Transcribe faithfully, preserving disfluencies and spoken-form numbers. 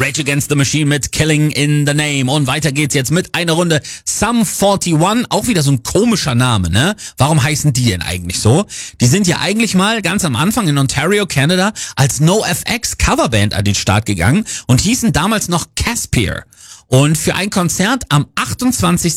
Rage Against the Machine mit Killing in the Name. Und weiter geht's jetzt mit einer Runde Sum einundvierzig. Auch wieder so ein komischer Name, ne? Warum heißen die denn eigentlich so? Die sind ja eigentlich mal ganz am Anfang in Ontario, Canada, als NoFX Coverband an den Start gegangen und hießen damals noch Caspier. Und für ein Konzert am achtundzwanzigsten